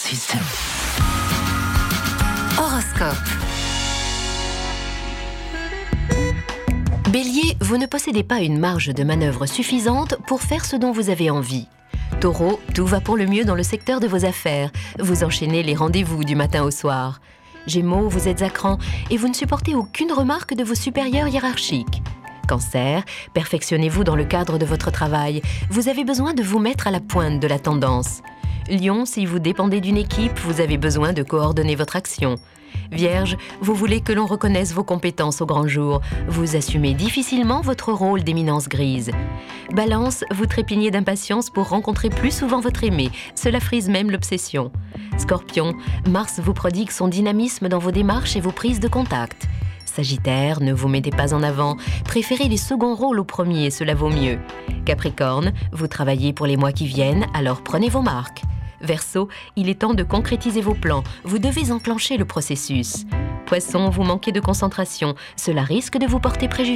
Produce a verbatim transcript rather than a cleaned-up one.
System. Horoscope. Bélier, vous ne possédez pas une marge de manœuvre suffisante pour faire ce dont vous avez envie. Taureau, tout va pour le mieux dans le secteur de vos affaires. Vous enchaînez les rendez-vous du matin au soir. Gémeaux, vous êtes à cran et vous ne supportez aucune remarque de vos supérieurs hiérarchiques. Cancer, perfectionnez-vous dans le cadre de votre travail. Vous avez besoin de vous mettre à la pointe de la tendance. Lion, si vous dépendez d'une équipe, vous avez besoin de coordonner votre action. Vierge, vous voulez que l'on reconnaisse vos compétences au grand jour. Vous assumez difficilement votre rôle d'éminence grise. Balance, vous trépignez d'impatience pour rencontrer plus souvent votre aimé. Cela frise même l'obsession. Scorpion, Mars vous prodigue son dynamisme dans vos démarches et vos prises de contact. Sagittaire, ne vous mettez pas en avant. Préférez les seconds rôles au premier, cela vaut mieux. Capricorne, vous travaillez pour les mois qui viennent, alors prenez vos marques. Verseau, il est temps de concrétiser vos plans. Vous devez enclencher le processus. Poisson, vous manquez de concentration. Cela risque de vous porter préjudice.